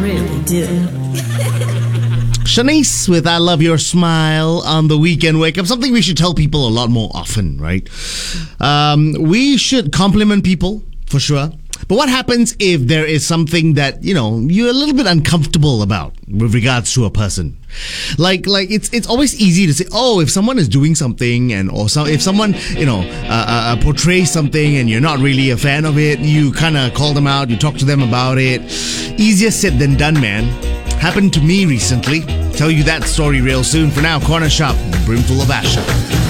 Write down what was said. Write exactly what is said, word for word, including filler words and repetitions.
really do. Shanice with I Love Your Smile on the Weekend Wake Up. Something we should tell people a lot more often, right? Um, we should compliment people, for sure. But what happens if there is something that, you know, you're a little bit uncomfortable about with regards to a person? Like, like it's it's always easy to say, oh, if someone is doing something and or so, if someone, you know, uh, uh, portrays something and you're not really a fan of it, you kind of call them out, you talk to them about it. Easier said than done, man. Happened to me recently. Tell you that story real soon. For now, Corner Shop, brimful of Asha.